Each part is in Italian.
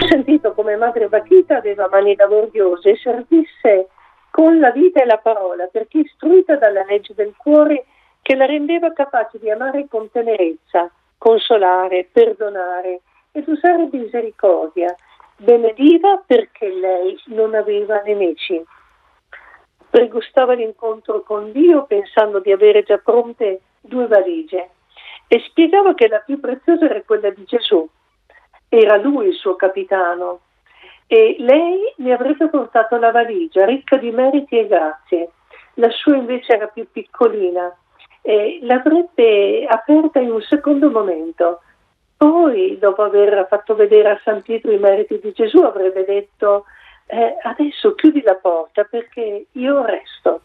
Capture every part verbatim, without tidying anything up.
sentito come Madre Bakhita aveva mani laboriose e servisse con la vita e la parola, perché istruita dalla legge del cuore che la rendeva capace di amare con tenerezza, consolare, perdonare ed usare misericordia. Benediva perché lei non aveva nemici. Pregustava l'incontro con Dio pensando di avere già pronte due valigie e spiegava che la più preziosa era quella di Gesù. Era lui il suo capitano e lei ne avrebbe portato la valigia ricca di meriti e grazie. La sua invece era più piccolina e l'avrebbe aperta in un secondo momento. Poi, dopo aver fatto vedere a San Pietro i meriti di Gesù, avrebbe detto eh, adesso chiudi la porta perché io resto.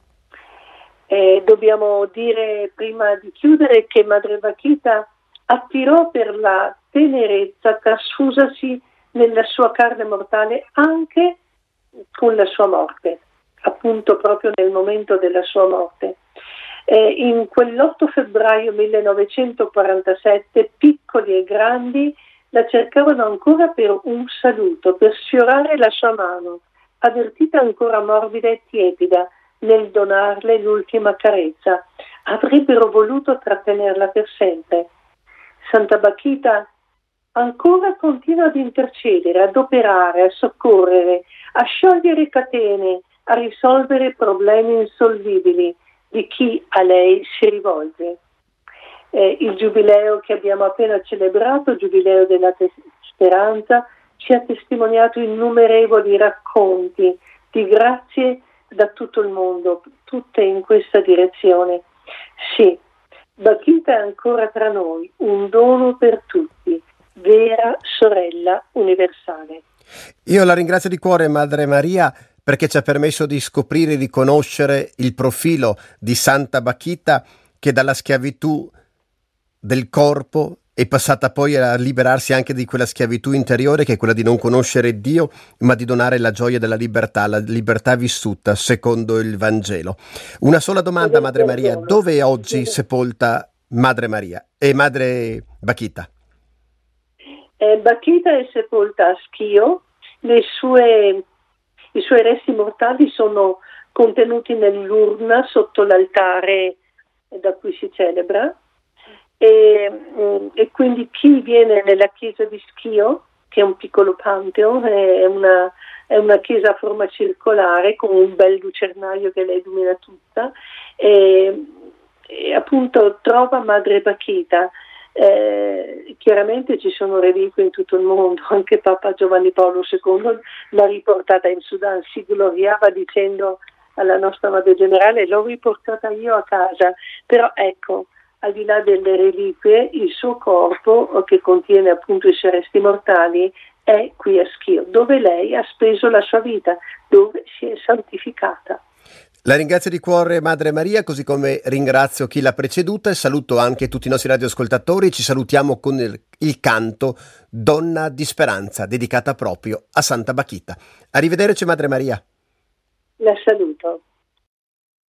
Eh, dobbiamo dire prima di chiudere che Madre Bakhita attirò per la tenerezza trasfusasi nella sua carne mortale anche con la sua morte, appunto proprio nel momento della sua morte. Eh, in quell'otto febbraio millenovecentoquarantasette piccoli e grandi la cercavano ancora per un saluto, per sfiorare la sua mano, avvertita ancora morbida e tiepida nel donarle l'ultima carezza. Avrebbero voluto trattenerla per sempre. Santa Bakhita ancora continua ad intercedere, ad operare, a soccorrere, a sciogliere catene, a risolvere problemi insolvibili di chi a lei si rivolge. Eh, il giubileo che abbiamo appena celebrato, il giubileo della te- speranza, ci ha testimoniato innumerevoli racconti di grazie da tutto il mondo, tutte in questa direzione. Sì, Bakhita è ancora tra noi, un dono per tutti, vera sorella universale. Io la ringrazio di cuore, Madre Maria, perché ci ha permesso di scoprire e di conoscere il profilo di Santa Bakhita, che dalla schiavitù del corpo è passata poi a liberarsi anche di quella schiavitù interiore, che è quella di non conoscere Dio, ma di donare la gioia della libertà, la libertà vissuta secondo il Vangelo. Una sola domanda, Madre Maria: dove è oggi sepolta Madre Maria e Madre Bakhita? Eh, Bakhita è sepolta a Schio, le sue, i suoi resti mortali sono contenuti nell'urna sotto l'altare da cui si celebra. E, e quindi chi viene nella chiesa di Schio, che è un piccolo pantheon, è una, è una chiesa a forma circolare con un bel lucernario che la illumina tutta, e, e appunto trova Madre Bakhita. Eh, chiaramente ci sono reliquie in tutto il mondo, anche Papa Giovanni Paolo secondo l'ha riportata in Sudan, si gloriava dicendo alla nostra Madre Generale: l'ho riportata io a casa. Però ecco, al di là delle reliquie, il suo corpo, che contiene appunto i suoi resti mortali, è qui a Schio, dove lei ha speso la sua vita, dove si è santificata. La ringrazio di cuore, Madre Maria, così come ringrazio chi l'ha preceduta e saluto anche tutti i nostri radioascoltatori. Ci salutiamo con il, il canto Donna di Speranza, dedicata proprio a Santa Bakhita. Arrivederci, Madre Maria. La saluto.